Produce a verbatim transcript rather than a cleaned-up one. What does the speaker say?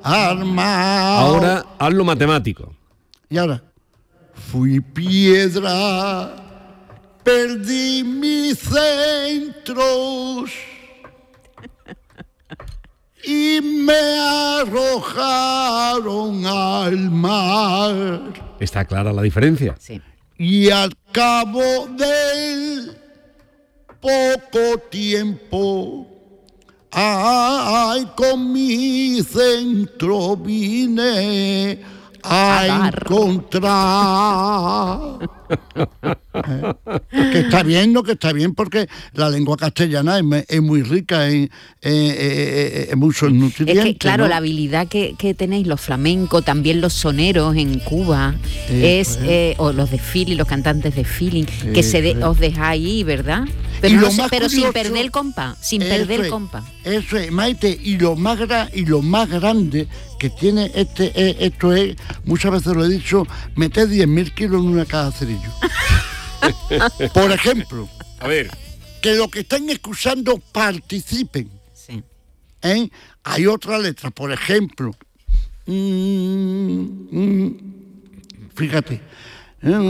armado. Ahora hazlo matemático. Y ahora, fui piedra, perdí mis centros y me arrojaron al mar. ¿Está clara la diferencia? Sí. Y al cabo del poco tiempo, ay, con mi centro vine a encontrar. ¿Eh? Que está bien, ¿no? Que está bien, porque la lengua castellana es, es muy rica en, en, en, en muchos nutrientes. Es que, claro, ¿no? la habilidad que, que tenéis los flamencos, también los soneros en Cuba, Eh, es pues. eh, o los de feeling, los cantantes de feeling, que se de, pues. os dejáis ahí, ¿verdad? Y Pero, lo no sé, más pero sin curioso- perder el compás, sin Eso perder el es, compás. Eso es, Maite, y lo más gra- y lo más grande que tiene este eh, esto es, muchas veces lo he dicho, meter diez mil kilos en una caja de cerillos. Por ejemplo, A ver. que los que están escuchando participen. Sí. ¿Eh? Hay otra letra, por ejemplo. Mm, mm, fíjate.